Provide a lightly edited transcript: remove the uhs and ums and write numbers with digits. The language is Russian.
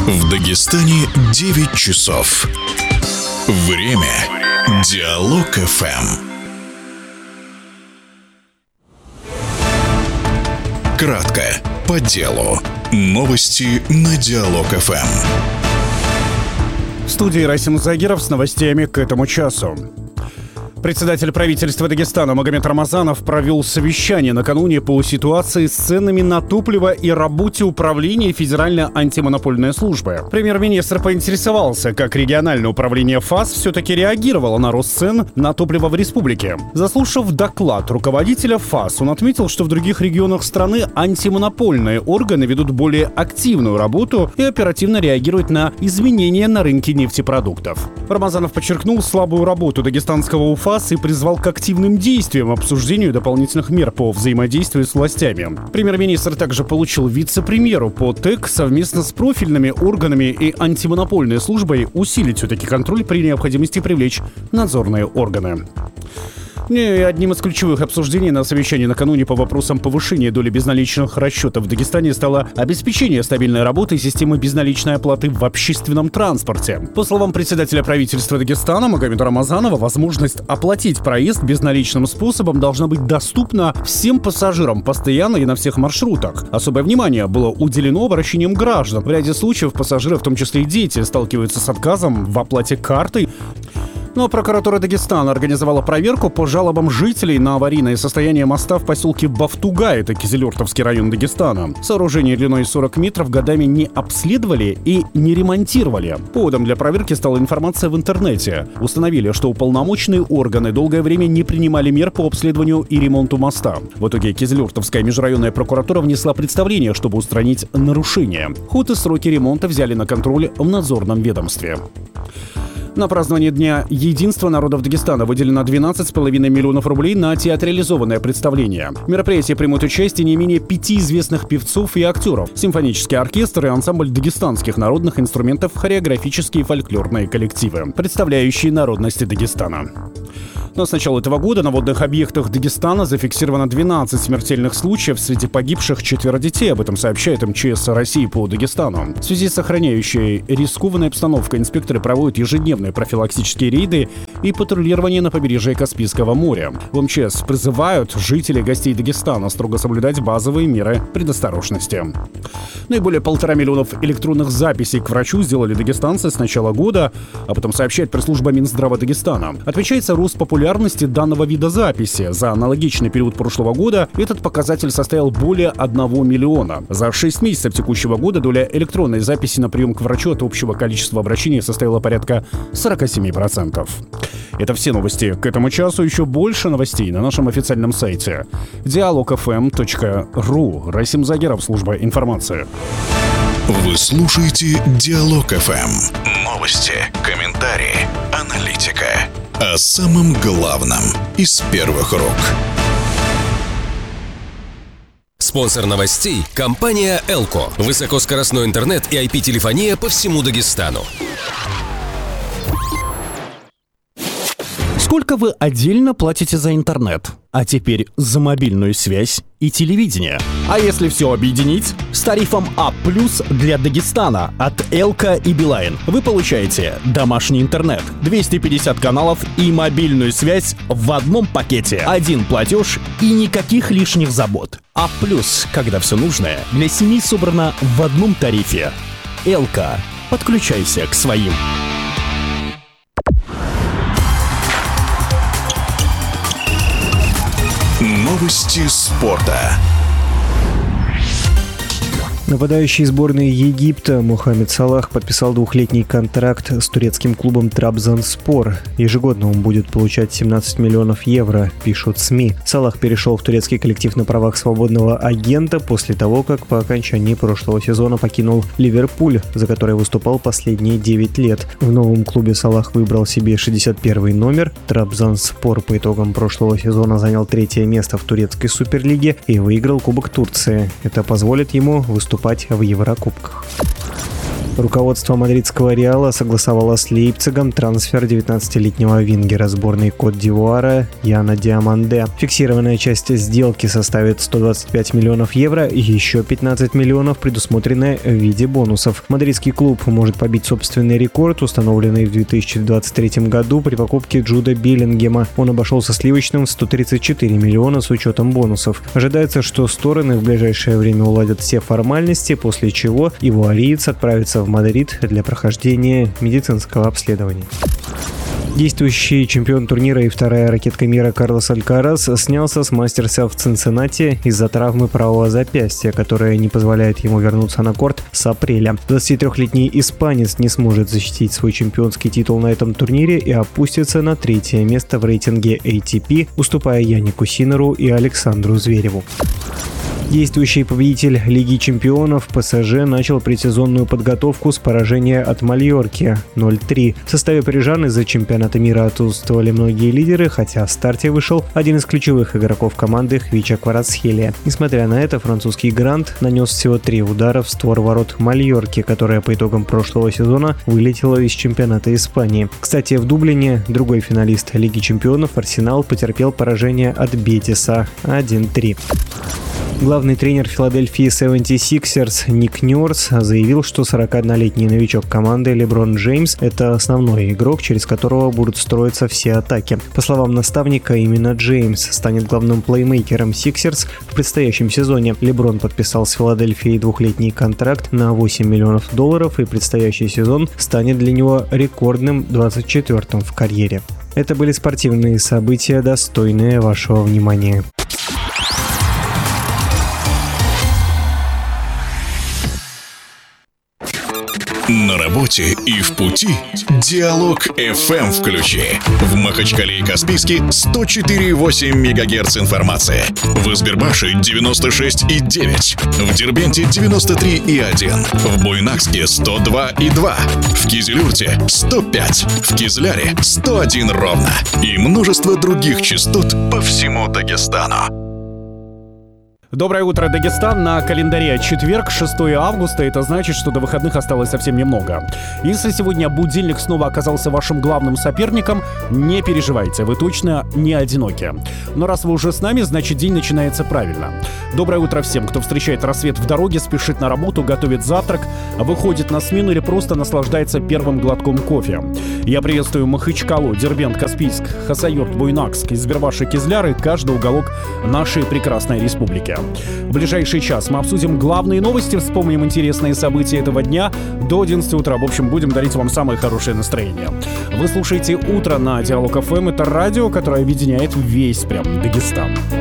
В Дагестане 9 часов. Время Диалог ФМ. Кратко, по делу. Новости на Диалог ФМ. В студии Расим Загиров с новостями к этому часу. Председатель правительства Дагестана Магомед Рамазанов провел совещание накануне по ситуации с ценами на топливо и работе управления Федеральной антимонопольной службы. Премьер-министр поинтересовался, как региональное управление ФАС все-таки реагировало на рост цен на топливо в республике. Заслушав доклад руководителя ФАС, он отметил, что в других регионах страны антимонопольные органы ведут более активную работу и оперативно реагируют на изменения на рынке нефтепродуктов. Рамазанов подчеркнул слабую работу дагестанского УФАС и призвал к активным действиям, обсуждению дополнительных мер по взаимодействию с властями. Премьер-министр также получил вице-премьеру по ТЭК совместно с профильными органами и антимонопольной службой усилить все-таки контроль при необходимости привлечь надзорные органы. И одним из ключевых обсуждений на совещании накануне по вопросам повышения доли безналичных расчетов в Дагестане стало обеспечение стабильной работы системы безналичной оплаты в общественном транспорте. По словам председателя правительства Дагестана Магомеда Рамазанова, возможность оплатить проезд безналичным способом должна быть доступна всем пассажирам постоянно и на всех маршрутах. Особое внимание было уделено обращениям граждан. В ряде случаев пассажиры, в том числе и дети, сталкиваются с отказом в оплате картой. Но прокуратура Дагестана организовала проверку по жалобам жителей на аварийное состояние моста в поселке Бафтугай, это Кизилюртовский район Дагестана. Сооружение длиной 40 метров годами не обследовали и не ремонтировали. Поводом для проверки стала информация в интернете. Установили, что уполномоченные органы долгое время не принимали мер по обследованию и ремонту моста. В итоге Кизилюртовская межрайонная прокуратура внесла представление, чтобы устранить нарушения. Ход и сроки ремонта взяли на контроль в надзорном ведомстве. На празднование Дня единства народов Дагестана выделено 12,5 миллионов рублей на театрализованное представление. В мероприятии примут участие не менее 5 известных певцов и актеров, симфонический оркестр и ансамбль дагестанских народных инструментов, хореографические и фольклорные коллективы, представляющие народности Дагестана. Но с начала этого года на водных объектах Дагестана зафиксировано 12 смертельных случаев, среди погибших 4 детей. Об этом сообщает МЧС России по Дагестану. В связи с охраняющей рискованной обстановкой инспекторы проводят ежедневные профилактические рейды и патрулирование на побережье Каспийского моря. В МЧС призывают жителей и гостей Дагестана строго соблюдать базовые меры предосторожности. Наиболее 1,5 миллиона электронных записей к врачу сделали дагестанцы с начала года. Об этом сообщает пресс-служба Минздрава Дагестана. Отмечается рост популярности данного вида записи. За аналогичный период прошлого года этот показатель составил более 1 миллиона. За 6 месяцев текущего года доля электронной записи на прием к врачу от общего количества обращений составила порядка 47%. Это все новости к этому часу. Еще больше новостей на нашем официальном сайте dialogfm.ru. Расим Загиров, служба информации. Вы слушаете Диалог ФМ. Новости, комментарии, аналитика. О самом главном из первых рук. Спонсор новостей – компания «Элко». Высокоскоростной интернет и IP-телефония по всему Дагестану. Сколько вы отдельно платите за интернет? А теперь за мобильную связь и телевидение. А если все объединить? С тарифом А+ для Дагестана от Элка и Билайн вы получаете домашний интернет, 250 каналов и мобильную связь в одном пакете. Один платеж и никаких лишних забот. А+, когда все нужное для семьи собрано в одном тарифе. Элка. Подключайся к своим. Новости спорта. Нападающий сборной Египта Мохаммед Салах подписал 2-летний контракт с турецким клубом Трабзонспор. Ежегодно он будет получать 17 миллионов евро, пишут СМИ. Салах перешел в турецкий коллектив на правах свободного агента после того, как по окончании прошлого сезона покинул Ливерпуль, за который выступал последние 9 лет. В новом клубе Салах выбрал себе 61-й номер. Трабзонспор по итогам прошлого сезона занял 3-е место в турецкой суперлиге и выиграл Кубок Турции. Это позволит ему выступать в Еврокубках. Руководство мадридского «Реала» согласовало с Лейпцигом трансфер 19-летнего вингера сборной Кот-д'Ивуара Яна Диаманде. Фиксированная часть сделки составит 125 миллионов евро и еще 15 миллионов предусмотрены в виде бонусов. Мадридский клуб может побить собственный рекорд, установленный в 2023 году при покупке Джуда Беллингема. Он обошелся сливочным в 134 миллиона с учетом бонусов. Ожидается, что стороны в ближайшее время уладят все формальности, после чего ивуариец отправится в Мадрид для прохождения медицинского обследования. Действующий чемпион турнира и вторая ракетка мира Карлос Алькарас снялся с мастерса в Цинциннати из-за травмы правого запястья, которая не позволяет ему вернуться на корт с апреля. 23-летний испанец не сможет защитить свой чемпионский титул на этом турнире и опустится на 3-е место в рейтинге ATP, уступая Янику Синнеру и Александру Звереву. Действующий победитель Лиги чемпионов ПСЖ начал предсезонную подготовку с поражения от Мальорки 0-3. В составе парижан из-за чемпионата мира отсутствовали многие лидеры, хотя в старте вышел один из ключевых игроков команды Хвича Кварацхелия. Несмотря на это, французский грант нанес всего 3 удара в створ ворот Мальорки, которая по итогам прошлого сезона вылетела из чемпионата Испании. Кстати, в Дублине другой финалист Лиги чемпионов Арсенал потерпел поражение от Бетиса 1-3. Главный тренер Филадельфии 76ers Ник Нёрс заявил, что 41-летний новичок команды Леброн Джеймс – это основной игрок, через которого будут строиться все атаки. По словам наставника, именно Джеймс станет главным плеймейкером Сиксерс в предстоящем сезоне. Леброн подписал с Филадельфией 2-летний контракт на $8 миллионов, и предстоящий сезон станет для него рекордным 24-м в карьере. Это были спортивные события, достойные вашего внимания. На работе и в пути Диалог FM включи. В Махачкале и Каспийске 104,8 МГц информации. В Избербаше 96,9. В Дербенте 93,1. В Буйнакске 102,2. В Кизилюрте 105. В Кизляре 101 ровно. И множество других частот по всему Дагестану. Доброе утро, Дагестан. На календаре четверг, 6 августа. Это значит, что до выходных осталось совсем немного. Если сегодня будильник снова оказался вашим главным соперником, не переживайте, вы точно не одиноки. Но раз вы уже с нами, значит день начинается правильно. Доброе утро всем, кто встречает рассвет в дороге, спешит на работу, готовит завтрак, выходит на смену или просто наслаждается первым глотком кофе. Я приветствую Махачкалу, Дербент, Каспийск, Хасавюрт, Буйнакск, Избербаш и Кизляр и каждый уголок нашей прекрасной республики. В ближайший час мы обсудим главные новости, вспомним интересные события этого дня до 11 утра. В общем, будем дарить вам самое хорошее настроение. Вы слушаете «Утро» на Диалог ФМ. Это радио, которое объединяет весь прям Дагестан.